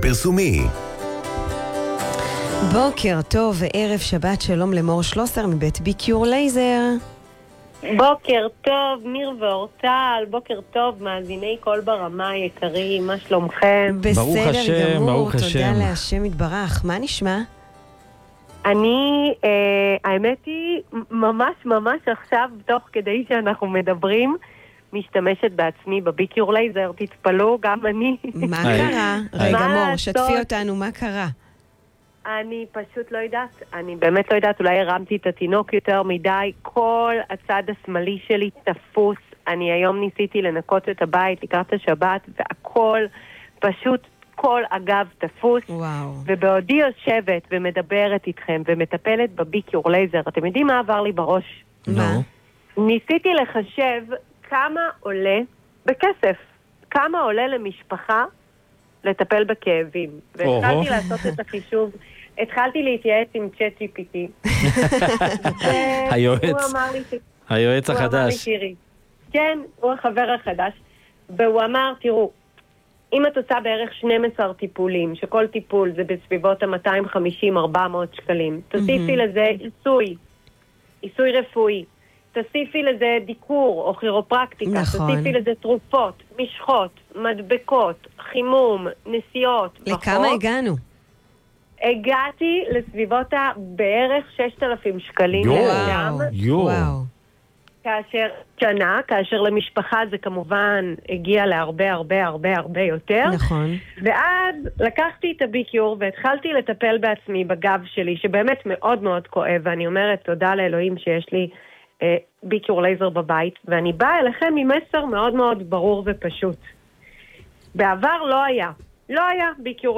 הפרסומי. בוקר טוב וערב שבת שלום למור שלוסר מבית ביקיור לייזר. בוקר טוב, מיר ואורטל, בוקר טוב, מאזיני קול ברמה היקרים, מה שלומכם? בסדר גמור, ברוך השם. תודה להשם יתברך. מה נשמע? אני, האמת היא, ממש עכשיו, תוך כדי שאנחנו מדברים, משתמשת בעצמי בביקיור לייזר, תתפלו, גם אני. מה קרה? רגע מור, שתפי אותנו, מה קרה? אני פשוט לא יודעת, אני באמת לא יודעת, אולי הרמתי את התינוק יותר מדי, כל הצד השמאלי שלי תפוס, אני היום ניסיתי לנקות את הבית לקראת השבת, והכל פשוט, כל אגב תפוס, וואו. ובעודי יושבת ומדברת איתכם ומטפלת בביקיור לייזר, אתם יודעים מה עבר לי בראש? מה? ניסיתי לחשב כמה עולה בכסף, כמה עולה למשפחה לטפל בכאבים. והתחלתי לעשות את החישוב, התחלתי להתייעץ עם ChatGPT. היועץ החדש. כן, הוא החבר החדש. והוא אמר, תראו, אם את עושה בערך 12 טיפולים, שכל טיפול זה בסביבות ה-250-400 שקלים, תוסיפי לזה עיסוי רפואי, תוסיפי לזה דיקור או כירופרקטיקה, תוסיפי לזה תרופות, משחות, מדבקות, חימום, נסיעות. לכמה הגענו? הגעתי לסביבות בערך 6,000 שקלים. וואו. כאשר למשפחה זה כמובן הגיע להרבה יותר. נכון. ואז לקחתי את הביקיור והתחלתי לטפל בעצמי בגב שלי, שבאמת מאוד מאוד כואב, ואני אומרת תודה לאלוהים שיש לי ביקיור לייזר בבית, ואני באה אליכם עם מסר מאוד מאוד ברור ופשוט. בעבר לא היה ביקיור